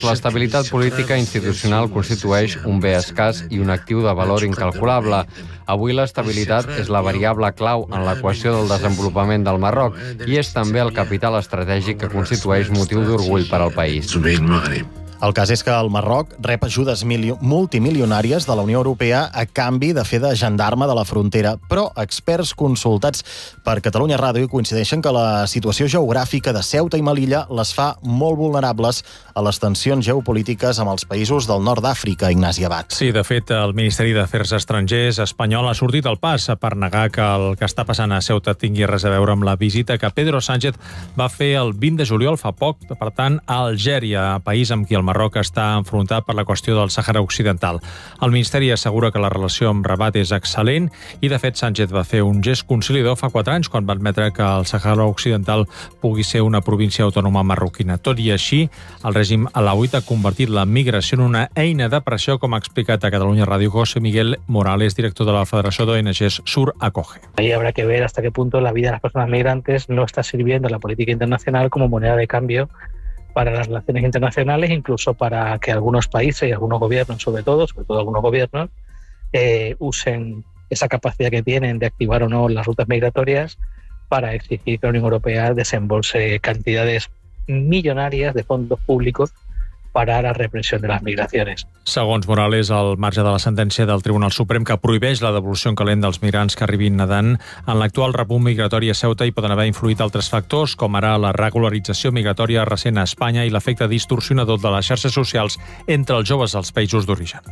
L'estabilitat política institucional constitueix un bé escàs i un actiu de valor incalculable. Avui l'estabilitat és la variable clau en l'equació del desenvolupament del Marroc i és també el capital estratègic que constitueix motiu d'orgull per al país. El cas és que el Marroc rep ajudes multimilionàries de la Unió Europea a canvi de fer de gendarme de la frontera, però experts consultats per Catalunya Ràdio coincideixen que la situació geogràfica de Ceuta i Melilla les fa molt vulnerables a les tensions geopolítiques amb els països del nord d'Àfrica, Ignasi Abad. Sí, de fet, el Ministeri d'Afers Estrangers espanyol ha sortit al pas per negar que el que està passant a Ceuta tingui res a veure amb la visita que Pedro Sánchez va fer el 20 de juliol, fa poc, per tant, a Algèria, país amb qui el Marroc està enfrontat per la qüestió del Sàhara Occidental. El Ministeri assegura que la relació amb Rabat és excel·lent i, de fet, Sánchez va fer un gest conciliador fa 4 anys quan va admetre que el Sàhara Occidental pugui ser una província autònoma marroquina. Tot i així, el règim alauita ha convertit la migració en una eina de pressió, com ha explicat a Catalunya Ràdio José Miguel Morales, director de la Federació d'ONGs Sur Acoge. Ahí habrá que ver hasta qué punto la vida de las personas migrantes no está sirviendo a la política internacional como moneda de cambio para las relaciones internacionales, incluso para que algunos países y algunos gobiernos, sobre todo algunos gobiernos, usen esa capacidad que tienen de activar o no las rutas migratorias para exigir que la Unión Europea desembolse cantidades millonàries de fondos públicos para la repressió de les migracions. Segons Morales, al marge de la sentència del Tribunal Suprem que prohibeix la devolució en calent dels migrants que arribin nedant, en l'actual repunt migratori a Ceuta hi poden haver influït altres factors, com ara la regularització migratòria recent a Espanya i l'efecte distorsionador de les xarxes socials entre els joves als països d'origen.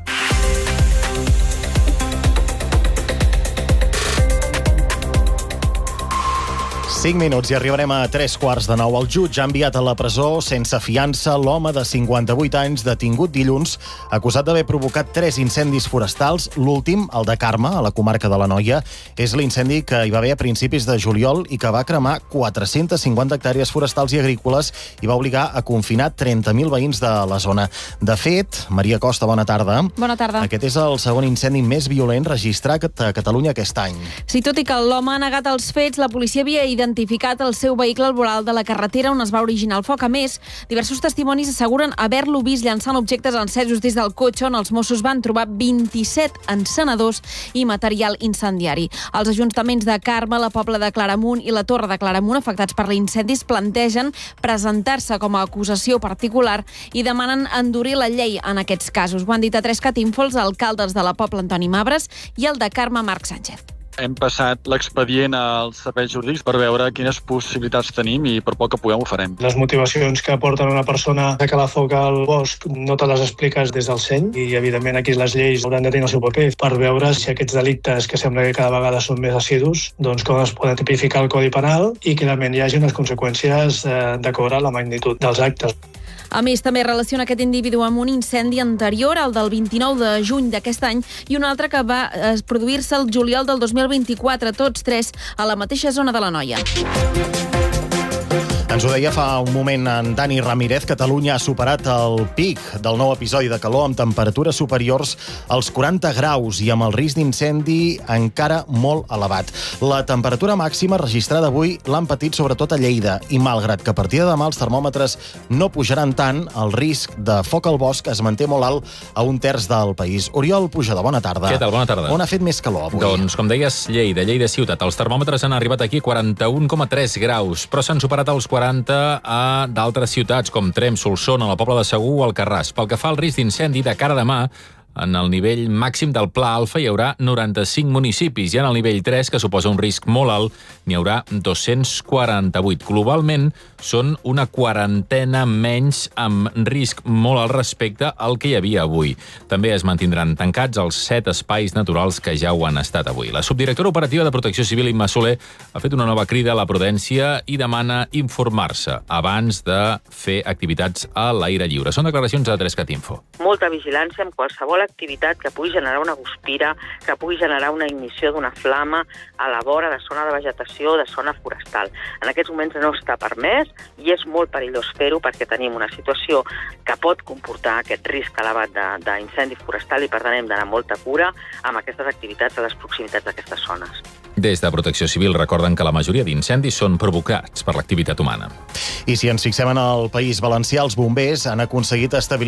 5 minuts i arribarem a 3:15. El jutge ha enviat a la presó sense fiança l'home de 58 anys detingut dilluns, acusat d'haver provocat 3 incendis forestals. L'últim, el de Carme, a la comarca de l'Anoia, és l'incendi que hi va haver a principis de juliol i que va cremar 450 hectàrees forestals i agrícoles i va obligar a confinar 30.000 veïns de la zona. De fet, Maria Costa, bona tarda. Bona tarda. Aquest és el segon incendi més violent registrat a Catalunya aquest any. Sí, tot i que l'home ha negat els fets, la policia havia identificat el seu vehicle al voral de la carretera on es va originar el foc. A més, diversos testimonis asseguren haver-lo vist llançant objectes encesos des del cotxe, on els Mossos van trobar 27 encenedors i material incendiari. Els ajuntaments de Carme, la Pobla de Claramunt i la Torre de Claramunt, afectats per l'incendi, plantegen presentar-se com a acusació particular i demanen endurir la llei en aquests casos. Ho han dit a Tres Catífols, alcaldes de la Pobla Antoni Mabres i el de Carme Marc Sánchez. Hem passat l'expedient als serveis jurídics per veure quines possibilitats tenim i per poc que puguem ho farem. Les motivacions que porten una persona a calar foc al bosc no te les expliques des del seny i, evidentment, aquí les lleis hauran de tenir el seu paper per veure si aquests delictes, que sembla que cada vegada són més assidus, doncs com es poden tipificar el Codi Penal i que realment hi hagi unes conseqüències d'acord a la magnitud dels actes. A més, també relaciona aquest individu amb un incendi anterior, el del 29 de juny d'aquest any, i un altre que va produir-se el juliol del 2024, tots tres a la mateixa zona de l'Anoia. Ens ho deia fa un moment en Dani Ramírez. Catalunya ha superat el pic del nou episodi de calor amb temperatures superiors als 40 graus i amb el risc d'incendi encara molt elevat. La temperatura màxima registrada avui l'han patit sobretot a Lleida i, malgrat que a partir de demà els termòmetres no pujaran tant, el risc de foc al bosc es manté molt alt a un terç del país. Oriol Pujador, bona tarda. Què tal? Bona tarda. On ha fet més calor avui? Doncs, com deies, Lleida ciutat. Els termòmetres han arribat aquí a 41,3 graus, però s'han superat els 40 a d'altres ciutats com Tremp, Solsona, la Pobla de Segur o Alcarràs. Pel que fa al risc d'incendi, de cara a demà, en el nivell màxim del Pla Alfa hi haurà 95 municipis i en el nivell 3, que suposa un risc molt alt, n'hi haurà 248. Globalment, són una quarantena menys amb risc molt alt respecte al que hi havia avui. També es mantindran tancats els 7 espais naturals que ja ho han estat avui. La subdirectora operativa de Protecció Civil, Imma Soler, ha fet una nova crida a la prudència i demana informar-se abans de fer activitats a l'aire lliure. Són declaracions a 3catinfo. Molta vigilància amb qualsevol activitat que pugui generar una guspira, que pugui generar una ignició d'una flama a la vora de zona de vegetació, de zona forestal. En aquests moments no està permès i és molt perillós fer-ho perquè tenim una situació que pot comportar aquest risc elevat d'incendi forestal i, per tant, hem d'anar amb molta cura amb aquestes activitats a les proximitats d'aquestes zones. Des de Protecció Civil recorden que la majoria d'incendis són provocats per l'activitat humana. I si ens fixem en el País Valencià, els bombers han aconseguit estabilitzar